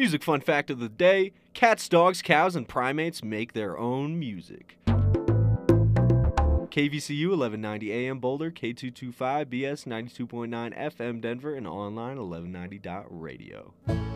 Music fun fact of the day: cats, dogs, cows, and primates make their own music. KVCU 1190 AM Boulder, K225 BS 92.9 FM Denver, and online 1190.radio.